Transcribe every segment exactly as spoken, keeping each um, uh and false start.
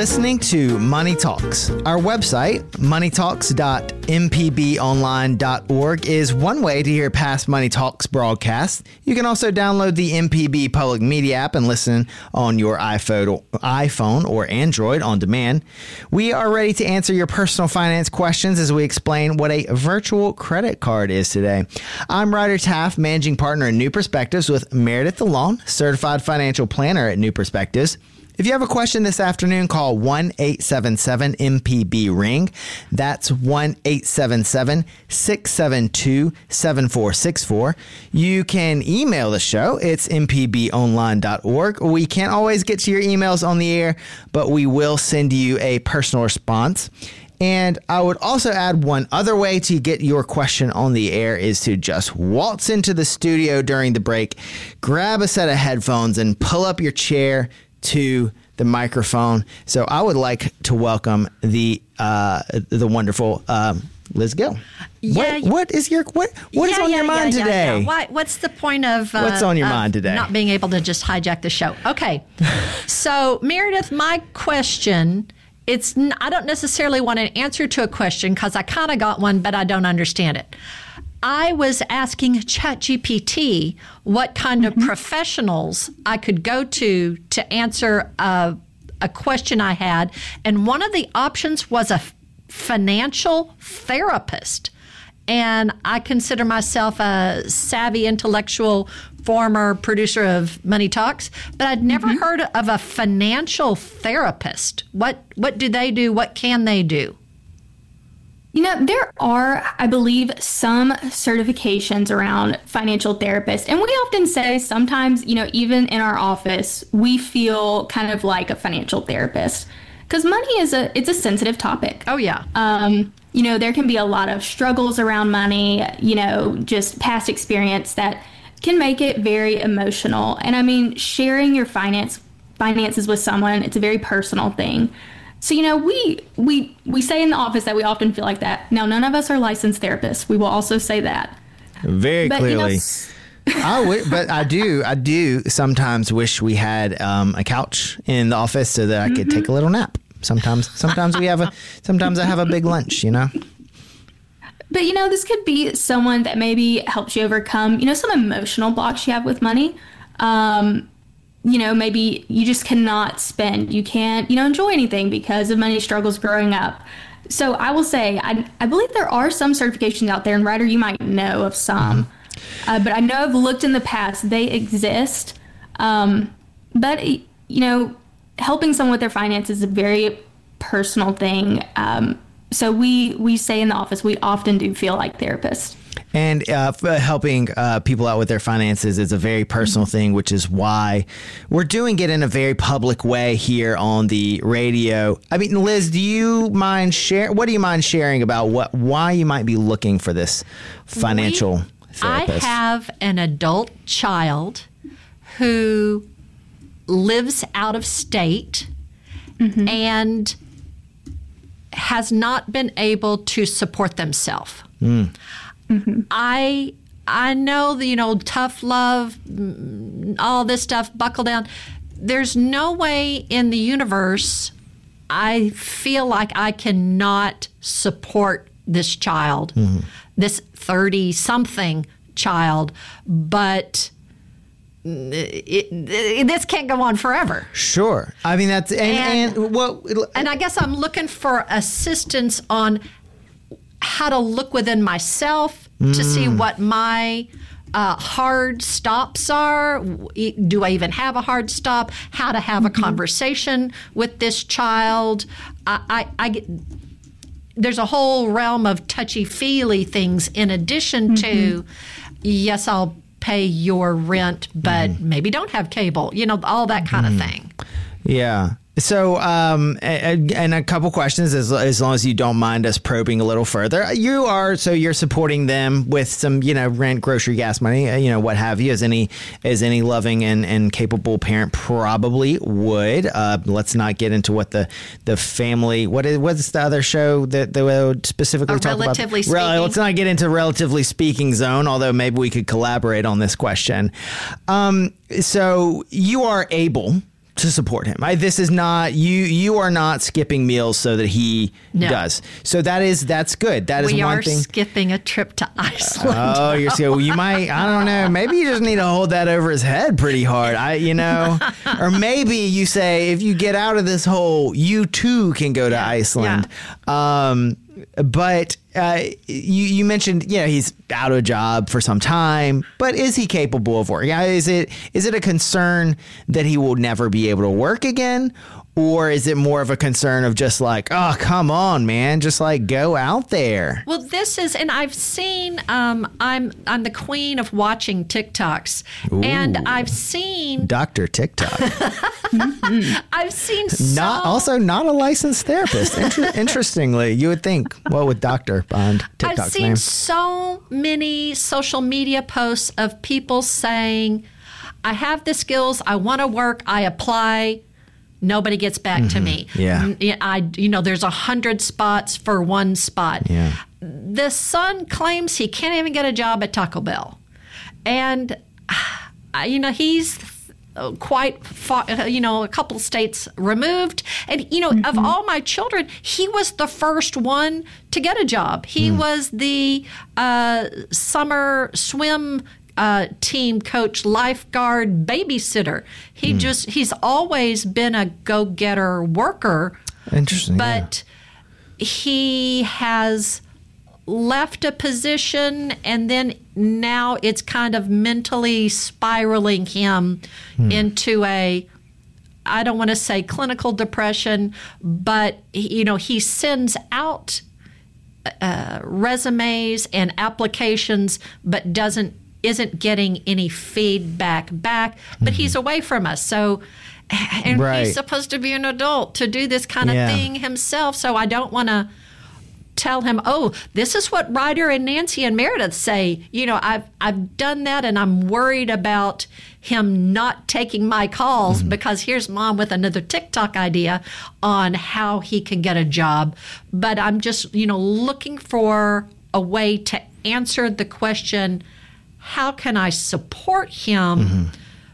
listening to Money Talks. Our website, money talks dot m p b online dot org, is one way to hear past Money Talks broadcasts. You can also download the M P B Public Media app and listen on your iPhone, iPhone or Android on demand. We are ready to answer your personal finance questions as we explain what a virtual credit card is today. I'm Ryder Taff, managing partner at New Perspectives with Meredith DeLong, certified financial planner at New Perspectives. If you have a question this afternoon, call one eight seven seven M P B ring. That's one eight seven seven six seven two seven four six four. You can email the show. It's m p b online dot org. We can't always get to your emails on the air, but we will send you a personal response. And I would also add one other way to get your question on the air is to just waltz into the studio during the break, grab a set of headphones, and pull up your chair to the microphone. So I would like to welcome the uh, the wonderful um, Liz Gill. Yeah, what, what is your what what yeah, is on yeah, your mind yeah, yeah, today? Yeah. Why, what's the point of uh, what's on your of mind today? Not being able to just hijack the show. Okay, so Meredith, my question. It's I don't necessarily want an answer to a question because I kind of got one, but I don't understand it. I was asking ChatGPT what kind Mm-hmm. of professionals I could go to to answer a, a question I had, and one of the options was a financial therapist. And I consider myself a savvy, intellectual, former producer of Money Talks, but I'd never mm-hmm. heard of a financial therapist. What what do they do? What can they do? You know, there are, I believe, some certifications around financial therapists. And we often say sometimes, you know, even in our office, we feel kind of like a financial therapist because money is a, it's a sensitive topic. Oh, yeah. Um, you know, there can be a lot of struggles around money, you know, just past experience that can make it very emotional. And I mean, sharing your finance finances with someone, it's a very personal thing. So, you know, we we we say in the office that we often feel like that. Now, none of us are licensed therapists. We will also say that. Very but, clearly. You know, I w- but I do, I do sometimes wish we had um, a couch in the office so that I could mm-hmm. take a little nap. Sometimes, sometimes we have a, sometimes I have a big lunch, you know. But, you know, this could be someone that maybe helps you overcome, you know, some emotional blocks you have with money. Um You know, maybe you just cannot spend. You can't, you know, enjoy anything because of money struggles growing up. So I will say, I, I believe there are some certifications out there, and Ryder, you might know of some. Uh, but I know I've looked in the past. They exist. Um, but, you know, helping someone with their finances is a very personal thing. Um, so we, we say in the office, we often do feel like therapists. And uh, helping uh, people out with their finances is a very personal thing, which is why we're doing it in a very public way here on the radio. I mean, Liz, do you mind share? What do you mind sharing about what why you might be looking for this financial we, therapist? I have an adult child who lives out of state mm-hmm. and has not been able to support themselves. Mm. Mm-hmm. I I know that, you know, tough love, all this stuff, buckle down. There's no way in the universe I feel like I cannot support this child, mm-hmm. this thirty-something child, but it, it, this can't go on forever. Sure. I mean, that's, and, and, and well, and I guess I'm looking for assistance on how to look within myself mm. to see what my uh, hard stops are. Do I even have a hard stop? How to have mm-hmm. a conversation with this child. I, I, I get, there's a whole realm of touchy-feely things in addition mm-hmm. to, yes, I'll pay your rent, but mm. maybe don't have cable, you know, all that kind mm. of thing. Yeah. So, um, and, and a couple questions, as, as long as you don't mind us probing a little further. You are, so you're supporting them with some, you know, rent, grocery, gas money, you know, what have you, as any, as any loving and, and capable parent probably would. Uh, let's not get into what the, the family, what is, what's the other show that they would specifically a talk relatively about? Speaking. Let's not get into relatively speaking zone, although maybe we could collaborate on this question. Um, so you are able to support him. I, this is not you. You are not skipping meals so that he No. does. So that is that's good. That is We one are thing. skipping a trip to Iceland. Oh, you're so you might. I don't know. Maybe you just need to hold that over his head pretty hard. I, you know, or maybe you say if you get out of this hole, you too can go to Yeah. Iceland. Um, but uh, you you mentioned, you know, he's out of a job for some time, but is he capable of working? Is it is it a concern that he will never be able to work again? Or is it more of a concern of just like, oh, come on, man, just like go out there? Well, this is, and I've seen. Um, I'm I'm the queen of watching TikToks, and Ooh. I've seen. Doctor TikTok. I've seen Not so, also not a licensed therapist. Inter- interestingly, you would think, well, with doctor behind TikTok's I've seen name. so many social media posts of people saying, "I have the skills. I want to work. I apply." Nobody gets back to me. Yeah. N- I, you know, there's a hundred spots for one spot. Yeah. The son claims he can't even get a job at Taco Bell, and uh, you know he's quite far, uh, you know, a couple states removed. And you know, mm-hmm. of all my children, he was the first one to get a job. He mm. was the uh, summer swim Uh, team coach, lifeguard, babysitter. He mm. just, he's always been a go-getter worker. Interesting. But yeah. he has left a position, and then now it's kind of mentally spiraling him mm. into a, I don't want to say clinical depression, but, you know, he sends out uh, resumes and applications, but doesn't isn't getting any feedback back, but mm-hmm. he's away from us. So, and right. he's supposed to be an adult to do this kind of yeah. thing himself. So I don't want to tell him, oh, this is what Ryder and Nancy and Meredith say. You know, I've I've done that, and I'm worried about him not taking my calls mm-hmm. because here's mom with another TikTok idea on how he can get a job. But I'm just, you know, looking for a way to answer the question, how can I support him mm-hmm.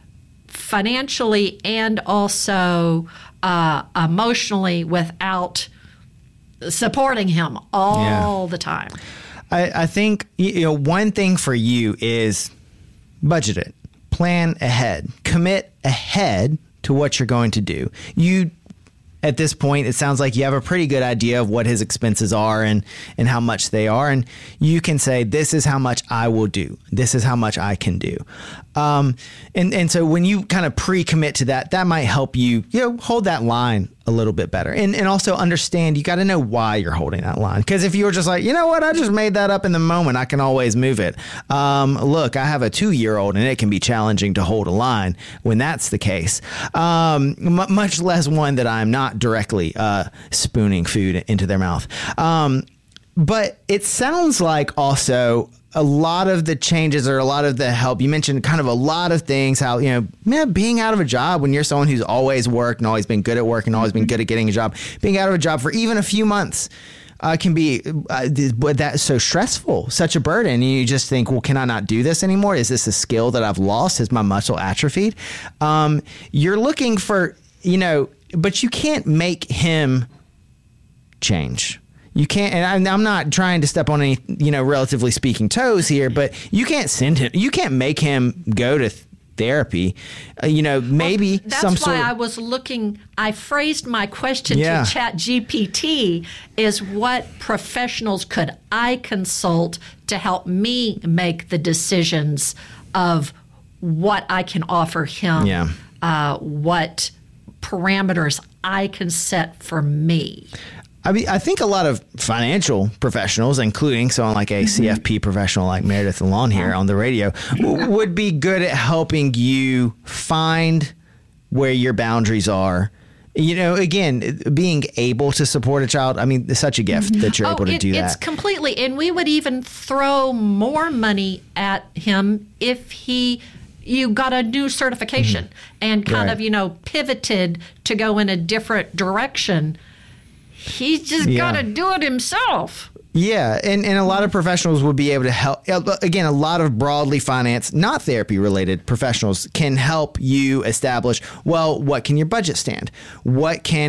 financially and also uh, emotionally without supporting him all yeah. the time? I, I think, you know, one thing for you is budget it, plan ahead, commit ahead to what you're going to do. You, at this point, it sounds like you have a pretty good idea of what his expenses are and, and how much they are. And you can say, this is how much I will do. This is how much I can do. Um, and, and so when you kind of pre-commit to that, that might help you, you know, hold that line a little bit better. And, and also understand you got to know why you're holding that line. Because if you were just like, you know what, I just made that up in the moment, I can always move it. Um, look, I have a two-year-old and it can be challenging to hold a line when that's the case. Um, m- much less one that I'm not directly uh, spooning food into their mouth. Um, but it sounds like also a lot of the changes or a lot of the help, you mentioned kind of a lot of things, how, you know, man, being out of a job when you're someone who's always worked and always been good at work and always been good at getting a job, being out of a job for even a few months uh, can be uh, that's so stressful, such a burden. And you just think, well, can I not do this anymore? Is this a skill that I've lost? Has my muscle atrophied? Um, you're looking for, you know, but you can't make him change. You can't, and I'm not trying to step on any, you know, relatively speaking toes here, but you can't send him, you can't make him go to th- therapy. Uh, you know, maybe well, that's some why sort of, I was looking, I phrased my question yeah. to Chat G P T is what professionals could I consult to help me make the decisions of what I can offer him, yeah. uh, what parameters I can set for me. I mean, I think a lot of financial professionals, including someone like a mm-hmm. C F P professional like Meredith Lawn here on the radio, w- would be good at helping you find where your boundaries are. You know, again, being able to support a child, I mean, it's such a gift mm-hmm. that you're oh, able to it, do that. It's completely, and we would even throw more money at him if he... you got a new certification mm-hmm. and kind right. of, you know, pivoted to go in a different direction. He's just yeah. got to do it himself. Yeah, and, and a lot of professionals would be able to help. Again, a lot of broadly financed, not therapy-related professionals can help you establish, well, what can your budget stand? What can